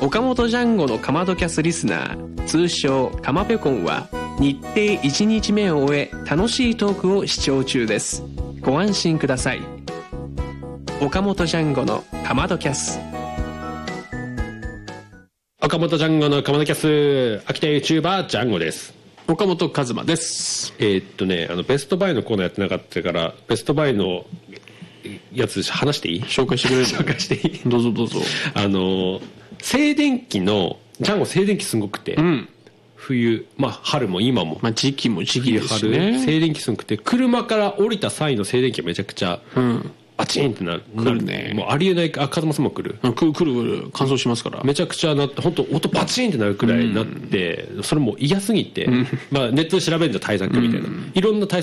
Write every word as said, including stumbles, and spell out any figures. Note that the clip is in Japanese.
岡本ジャンゴのかまどキャスリスナー、通称かまぺこんは日程いちにちめを終え楽しいトークを視聴中です。ご安心ください。岡本ジャンゴのかまどキャス。 岡本ジャンゴのかまどキャス、秋田 YouTuber ジャンゴです。 岡本和真です。 えー、っとねあのベストバイのコーナーやってなかったからベストバイのやつ話していい？ 紹介してくれる？ 紹介していい？ どうぞどうぞ。 あの静電気のジャンゴ静電気すごくて、うん、冬まあ春も今も、 まあ、時期も時期ですしね。 春静電気すごくて車から降りた際の静電気がめちゃくちゃ、うんバチンってなる。 来るね。 もうありえない。あ、風間さんも来る。 うん、来る来る来る。乾燥しますから。 めちゃくちゃなって、本当音バチンってなるくらいになって、うん、それもう嫌すぎて、うん、まあネットで調べるんじゃ対策みたいな、うん、いろんな対策